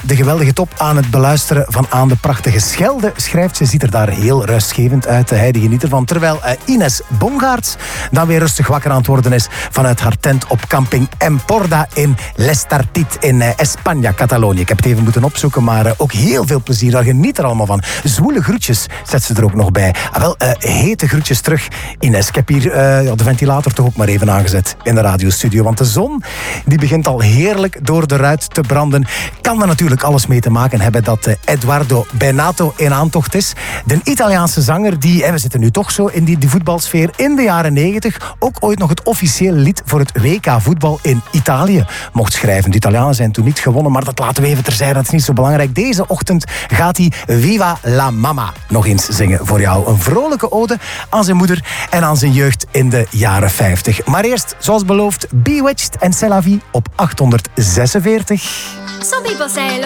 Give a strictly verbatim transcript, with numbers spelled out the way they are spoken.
de geweldige top aan het beluisteren van Aan de Prachtige Schelde, schrijft ze. Ziet er daar heel rustgevend uit. Hij geniet ervan. Terwijl uh, Ines Bongaerts dan weer rustig wakker aan het worden is vanuit haar tent op camping Emporda in L'estartit in uh, España, Catalonië. Ik heb het even moeten opzoeken, maar uh, ook heel veel plezier. Daar geniet er allemaal van. Zwoele groetjes zet ze er ook nog bij. Ah, wel, uh, hete groetjes terug. Ines, ik heb hier uh, de ventilator toch ook maar even aangezet in de radiostudio. Want de zon die begint al heerlijk door de ruit te branden. Kan er natuurlijk alles mee te maken hebben dat uh, Edoardo Bennato in aantocht is. De Italiaanse zanger die, en we zitten nu toch zo in die, die voetbalsfeer, in de jaren negentig ook ooit nog het officiële lied voor het W K voetbal in Italië mocht schrijven. De Italianen zijn toen niet gewonnen, maar dat laten we even terzijde. Dat is niet zo belangrijk. Deze ochtend gaat hij Viva la Mama nog eens zingen voor jou. Een vrolijke ode aan zijn moeder en aan zijn jeugd in de jaren vijftig. Maar eerst, zoals beloofd, Bewitched en C'est la vie op achthonderdzesenveertig. Some people say